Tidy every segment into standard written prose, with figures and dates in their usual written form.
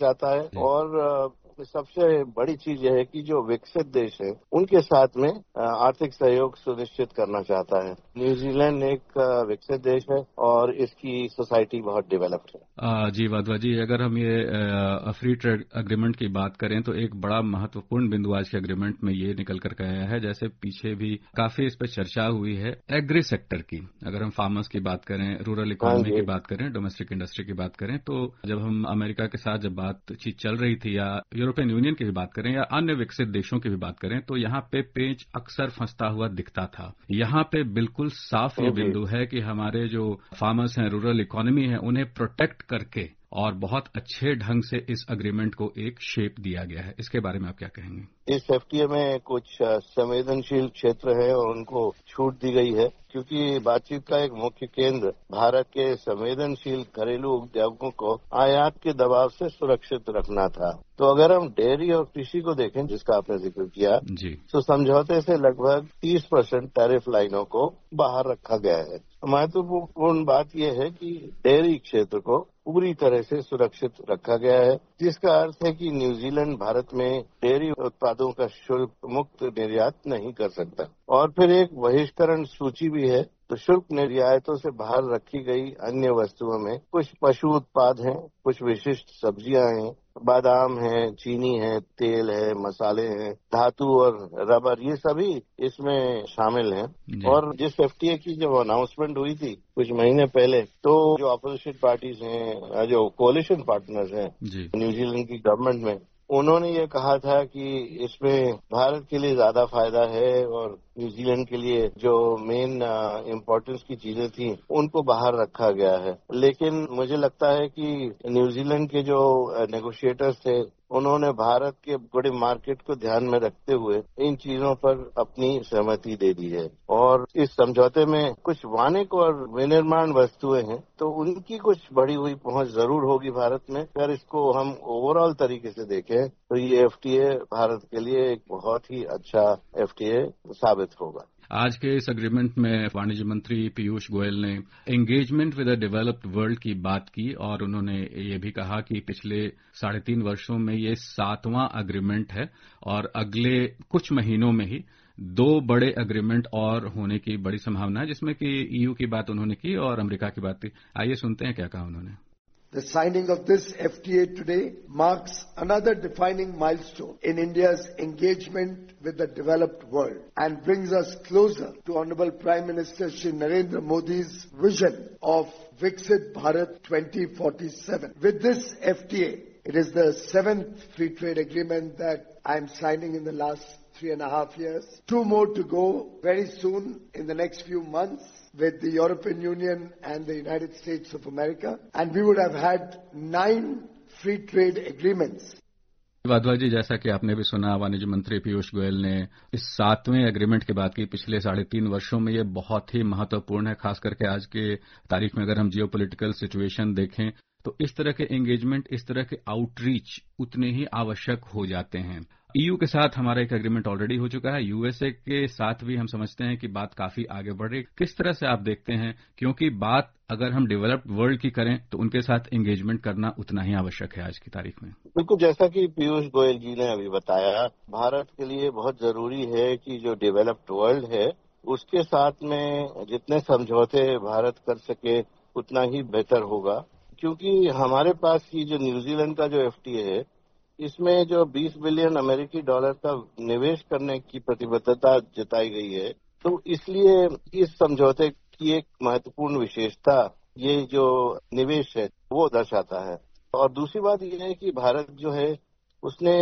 जाता है। और सबसे बड़ी चीज यह है कि जो विकसित देश है उनके साथ में आर्थिक सहयोग सुनिश्चित करना चाहता है। न्यूजीलैंड एक विकसित देश है और इसकी सोसाइटी बहुत डेवलप्ड है। जी वाधवा जी, अगर हम ये फ्री ट्रेड एग्रीमेंट की बात करें तो एक बड़ा महत्वपूर्ण बिंदु आज के एग्रीमेंट में ये निकल कर आया है, जैसे पीछे भी काफी इस पर चर्चा हुई है, एग्री सेक्टर की। अगर हम फार्मर्स की बात करें, रूरल इकोनॉमी की बात करें, डोमेस्टिक इंडस्ट्री की बात करें, तो जब हम अमेरिका के साथ जब बातचीत चल रही थी या यूरोपियन यूनियन की भी बात करें या अन्य विकसित देशों की भी बात करें, तो यहाँ पे पेच अक्सर फंसता हुआ दिखता था। यहाँ पे बिल्कुल साफ ये बिंदु है कि हमारे जो फार्मर्स हैं, रूरल इकोनॉमी है, उन्हें प्रोटेक्ट करके और बहुत अच्छे ढंग से इस एग्रीमेंट को एक शेप दिया गया है। इसके बारे में आप क्या कहेंगे? इस एफटीए में कुछ संवेदनशील क्षेत्र है और उनको छूट दी गई है, क्योंकि बातचीत का एक मुख्य केंद्र भारत के संवेदनशील घरेलू उद्योगों को आयात के दबाव से सुरक्षित रखना था। तो अगर हम डेयरी और कृषि को देखें, जिसका आपने जिक्र किया, तो समझौते से लगभग 30% टैरिफ लाइनों को बाहर रखा गया है। महत्वपूर्ण बात यह है कि डेयरी क्षेत्र को पूरी तरह से सुरक्षित रखा गया है, जिसका अर्थ है कि न्यूजीलैंड भारत में डेयरी उत्पादों का शुल्क मुक्त निर्यात नहीं कर सकता। और फिर एक बहिष्करण सूची भी है। तो शुल्क निर्यातों से बाहर रखी गई अन्य वस्तुओं में कुछ पशु उत्पाद हैं, कुछ विशिष्ट सब्जियां हैं, बादाम है, चीनी है, तेल है, मसाले हैं, धातु और रबर, ये सभी इसमें शामिल हैं। और जिस एफटीए की जब अनाउंसमेंट हुई थी कुछ महीने पहले, तो जो अपोजिशन पार्टीज हैं, जो कोalition पार्टनर्स हैं न्यूजीलैंड की गवर्नमेंट में, उन्होंने ये कहा था कि इसमें भारत के लिए ज्यादा फायदा है और न्यूजीलैंड के लिए जो मेन इम्पोर्टेंस की चीजें थी उनको बाहर रखा गया है। लेकिन मुझे लगता है कि न्यूजीलैंड के जो नेगोशिएटर्स थे, उन्होंने भारत के बड़े मार्केट को ध्यान में रखते हुए इन चीजों पर अपनी सहमति दे दी है। और इस समझौते में कुछ वाणिज्यिक और विनिर्माण वस्तुएं हैं, तो उनकी कुछ बढ़ी हुई पहुंच जरूर होगी भारत में। अगर इसको हम ओवरऑल तरीके से देखें तो ये एफटीए भारत के लिए एक बहुत ही अच्छा एफटीए साबित होगा। आज के इस एग्रीमेंट में वाणिज्य मंत्री पीयूष गोयल ने engagement with the developed world की बात की और उन्होंने ये भी कहा कि पिछले 3.5 वर्षों में ये 7वां एग्रीमेंट है और अगले कुछ महीनों में ही 2 बड़े एग्रीमेंट और होने की बड़ी संभावना है, जिसमें कि ईयू की बात उन्होंने की और अमेरिका की बात की। आइए सुनते हैं क्या कहा उन्होंने। The signing of this FTA today marks another defining milestone in India's engagement with the developed world and brings us closer to Honorable Prime Minister Shri Narendra Modi's vision of Viksit Bharat 2047. With this FTA, it is the 7th free trade agreement that I am signing in the last 3.5 years. 2 more to go very soon in the next few months with the European Union and the United States of America, and we would have had 9 free trade agreements. Wadhwa जी, जैसा कि आपने भी सुना, वाणिज्य मंत्री पीयूष गोयल ने इस 7वें agreement की बात की। पिछले 3.5 वर्षों में ये बहुत ही महत्वपूर्ण है, खास करके आज के तारीख में अगर हम जियोपॉलिटिकल सिचुएशन देखें तो इस तरह के एंगेजमेंट, इस तरह के आउटरीच उतने ही आवश्यक हो जाते हैं। ईयू के साथ हमारा एक एग्रीमेंट ऑलरेडी हो चुका है, यूएसए के साथ भी हम समझते हैं कि बात काफी आगे बढ़ रही। किस तरह से आप देखते हैं, क्योंकि बात अगर हम डेवलप्ड वर्ल्ड की करें तो उनके साथ एंगेजमेंट करना उतना ही आवश्यक है आज की तारीख में। बिल्कुल, जैसा कि पीयूष गोयल जी ने अभी बताया, भारत के लिए बहुत जरूरी है कि जो डेवलप्ड वर्ल्ड है उसके साथ में जितने समझौते भारत कर सके उतना ही बेहतर होगा, क्योंकि हमारे पास की जो न्यूजीलैंड का जो एफटीए है, इसमें जो 20 बिलियन अमेरिकी डॉलर का निवेश करने की प्रतिबद्धता जताई गई है, तो इसलिए इस समझौते की एक महत्वपूर्ण विशेषता ये जो निवेश है वो दर्शाता है। और दूसरी बात यह है कि भारत जो है उसने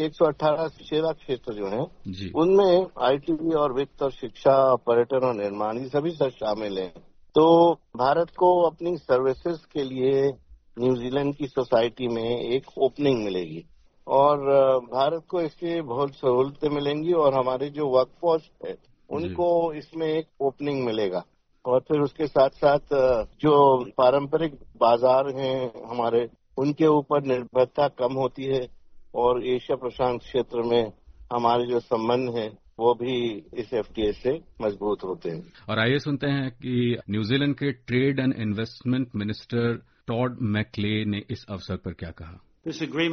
118 सेवा क्षेत्र जो हैं उनमें आईटी और वित्त और शिक्षा, पर्यटन और निर्माण, ये सभी शामिल हैं। तो भारत को अपनी सर्विसेज के लिए न्यूजीलैंड की सोसाइटी में एक ओपनिंग मिलेगी और भारत को इससे बहुत सहूलतें मिलेंगी और हमारे जो वर्कफोर्स है उनको इसमें एक ओपनिंग मिलेगा। और फिर उसके साथ साथ जो पारंपरिक बाजार हैं हमारे, उनके ऊपर निर्भरता कम होती है और एशिया प्रशांत क्षेत्र में हमारे जो संबंध हैं वो भी इस एफटीए से मजबूत होते हैं। और आइए सुनते हैं कि न्यूजीलैंड के trade and investment minister Tod McClay ने इस अवसर पर क्या कहा।